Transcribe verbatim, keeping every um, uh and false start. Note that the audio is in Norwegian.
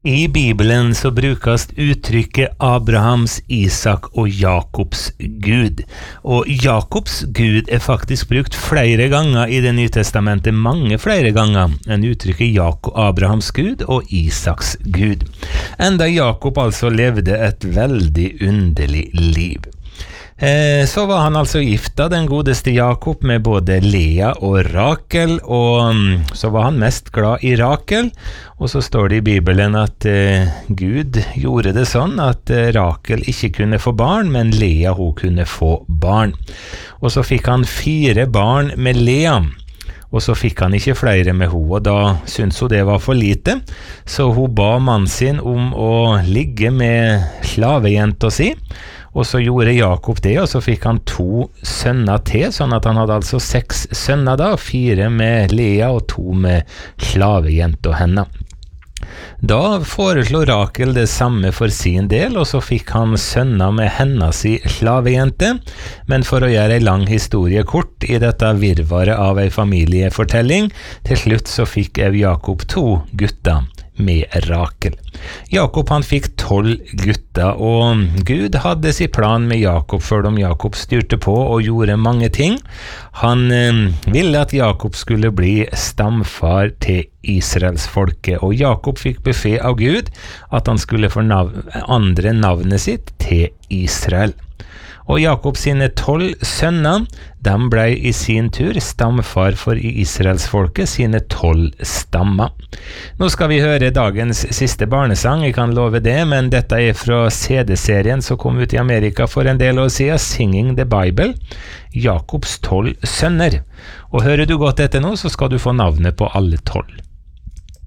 I Bibelen så brukes uttrykket Abrahams, Isak og Jakobs Gud. Og Jakobs Gud er faktisk brukt flere ganger i Det nye testamentet, mange flere ganger enn uttrykket Jak- Abrahams Gud og Isaks Gud. Enda Jakob altså levde et veldig underlig liv. Eh, så var han altså gifta, den godeste Jakob, med både Lea og Rakel, og um, så var han mest glad i Rakel, og så står det i Bibelen at eh, Gud gjorde det sånn at eh, Rakel ikke kunne få barn, men Lea hun kunne få barn. Og så fikk han fire barn med Lea, og så fikk han ikke flere med henne, og da syntes hun det var for lite, så hun ba mannen sin om å ligge med slavejenta si, og så gjorde Jakob det, og så fikk han to sønner til, sånn at han hadde altså seks sønner da, fire med Lea og to med slavejenta henne. Da foreslo Rakel det samme for sin del, og så fikk han sønner med hennes slavejente, men for å gjøre en lang historie kort i dette virvaret av en familiefortelling, til slutt så fikk Jakob to gutter med Rakel. Jakob han fikk tolv gutter, og Gud hadde sin plan med Jakob før om Jakob styrte på og gjorde mange ting. Han eh, ville at Jakob skulle bli stamfar til Israels folke, og Jakob fikk befed av Gud at han skulle forandre navnet sitt til Israel. Og Jakob sine tolv sønner, de ble i sin tur stamfar for Israels folke sine tolv stammer. Nå skal vi høre dagens siste barnesang, jeg kan love det, men dette er fra C D-serien som kom ut i Amerika for en del år siden, Singing the Bible, Jakobs tolv sønner. Og hører du godt etter nå, så skal du få navnet på alle tolv.